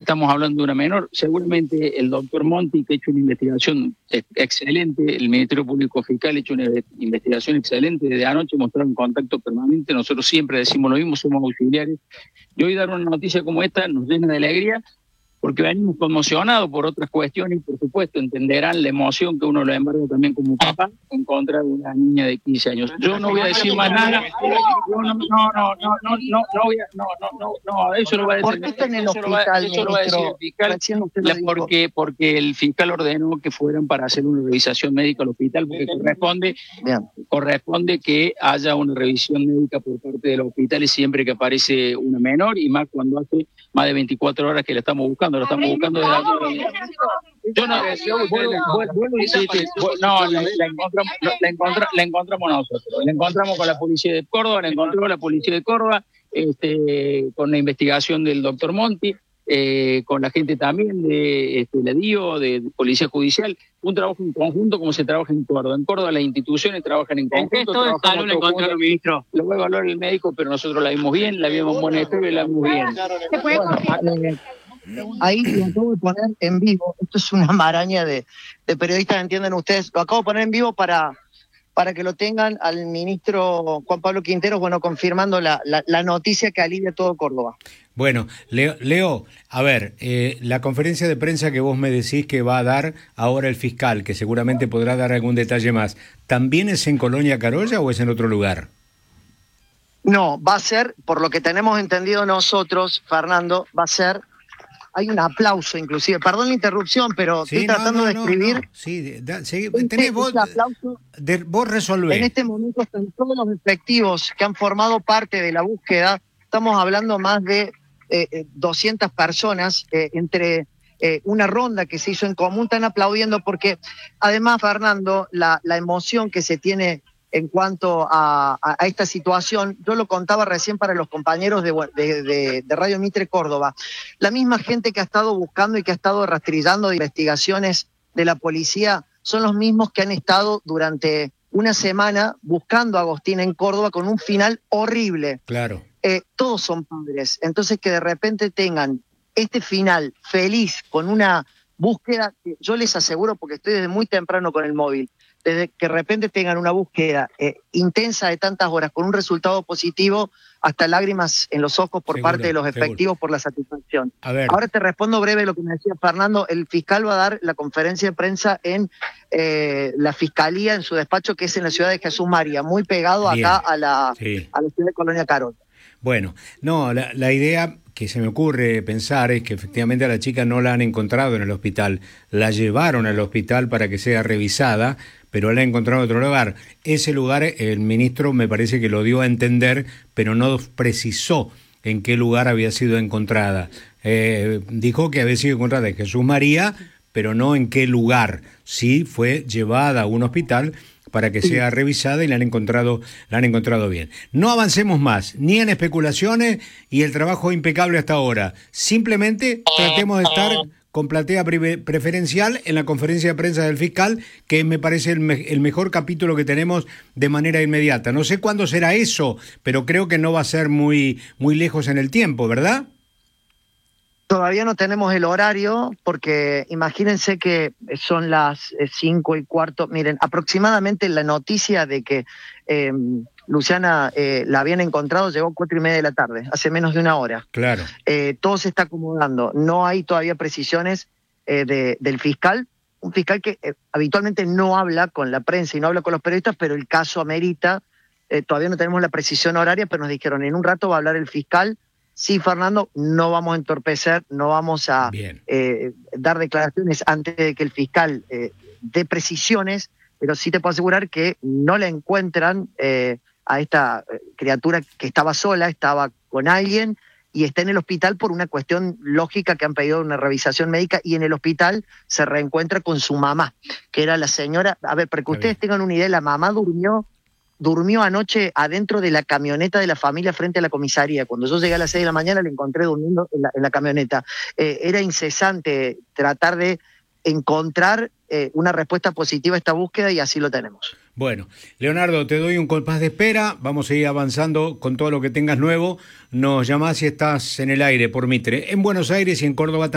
estamos hablando de una menor. Seguramente el doctor Monti, que ha hecho una investigación excelente, el Ministerio Público Fiscal ha hecho una investigación excelente, desde anoche mostraron contacto permanente, nosotros siempre decimos lo mismo, somos auxiliares, y hoy dar una noticia como esta nos llena de alegría, porque venimos conmocionados por otras cuestiones y por supuesto entenderán la emoción que uno lo embarga también como papá encontrar una niña de 15 años. Yo no voy a decir más nada. Eso lo va a decir. ¿Por qué está en el hospital, eso lo va a decir el fiscal, porque el fiscal ordenó que fueran para hacer una revisación médica al hospital, porque corresponde que haya una revisión médica por parte de los hospitales siempre que aparece una menor, y más cuando hace más de 24 horas que la estamos buscando desde yo no, la encontramos nosotros, la encontramos con la policía de Córdoba, la encontró la policía de Córdoba, con la investigación del doctor Monti, con la gente también de la DIO, de Policía Judicial, un trabajo en conjunto como se trabaja en Córdoba. En Córdoba las instituciones trabajan en conjunto. ¿En qué estado de salud le encontraron, ministro? Lo va a evaluar el médico, pero nosotros la vimos bien, la vimos en buen estado y la vimos bien. Ahí lo acabo de poner en vivo. Esto es una maraña de periodistas, entienden ustedes. Lo acabo de poner en vivo para que lo tengan al ministro Juan Pablo Quinteros, bueno, confirmando la noticia que alivia todo Córdoba. Bueno, Leo, a ver, la conferencia de prensa que vos me decís que va a dar ahora el fiscal, que seguramente podrá dar algún detalle más, ¿también es en Colonia Carolla o es en otro lugar? No, va a ser, por lo que tenemos entendido nosotros, Fernando, va a ser... Hay un aplauso, inclusive. Perdón la interrupción, pero sí, estoy tratando de escribir. No. Sí, tenés vos, vos resolvés. En este momento están todos los efectivos que han formado parte de la búsqueda. Estamos hablando más de 200 personas entre una ronda que se hizo en común. Están aplaudiendo porque, además, Fernando, la emoción que se tiene en cuanto a esta situación, yo lo contaba recién para los compañeros de Radio Mitre Córdoba, la misma gente que ha estado buscando y que ha estado rastrillando investigaciones de la policía son los mismos que han estado durante una semana buscando a Agostina en Córdoba con un final horrible. Claro. Todos son padres, entonces que de repente tengan este final feliz con una búsqueda, que yo les aseguro, porque estoy desde muy temprano con el móvil, desde que de repente tengan una búsqueda intensa de tantas horas con un resultado positivo, hasta lágrimas en los ojos por parte de los efectivos por la satisfacción. Ahora te respondo breve lo que me decía Fernando. El fiscal va a dar la conferencia de prensa en la fiscalía, en su despacho, que es en la ciudad de Jesús María, muy pegado acá a la ciudad de Colonia Carolla. Bueno, no, la idea que se me ocurre pensar es que efectivamente a la chica no la han encontrado en el hospital, la llevaron al hospital para que sea revisada, pero la han encontrado en otro lugar. Ese lugar el ministro me parece que lo dio a entender, pero no precisó en qué lugar había sido encontrada. Dijo que había sido encontrada en Jesús María, pero no en qué lugar. Sí fue llevada a un hospital para que sea revisada y la han encontrado bien. No avancemos más, ni en especulaciones, y el trabajo impecable hasta ahora. Simplemente tratemos de estar con platea preferencial en la conferencia de prensa del fiscal, que me parece el mejor capítulo que tenemos de manera inmediata. No sé cuándo será eso, pero creo que no va a ser muy lejos en el tiempo, ¿verdad? Todavía no tenemos el horario, porque imagínense que son las 5:15. Miren, aproximadamente la noticia de que Luciana la habían encontrado llegó 4:30 de la tarde, hace menos de una hora. Claro. Todo se está acomodando. No hay todavía precisiones del fiscal, un fiscal que habitualmente no habla con la prensa y no habla con los periodistas, pero el caso amerita. Todavía no tenemos la precisión horaria, pero nos dijeron en un rato va a hablar el fiscal. Sí, Fernando, no vamos a entorpecer, no vamos a dar declaraciones antes de que el fiscal dé precisiones, pero sí te puedo asegurar que no la encuentran a esta criatura que estaba sola, estaba con alguien y está en el hospital por una cuestión lógica que han pedido una revisación médica, y en el hospital se reencuentra con su mamá, que era la señora. A ver, para que ustedes tengan una idea, la mamá durmió anoche adentro de la camioneta de la familia frente a la comisaría. Cuando yo llegué a las 6 de la mañana la encontré durmiendo en la camioneta. Era incesante tratar de encontrar una respuesta positiva a esta búsqueda, y así lo tenemos. Bueno, Leonardo, te doy un compás de espera, vamos a ir avanzando con todo lo que tengas nuevo. Nos llamás si estás en el aire por Mitre, en Buenos Aires y en Córdoba también.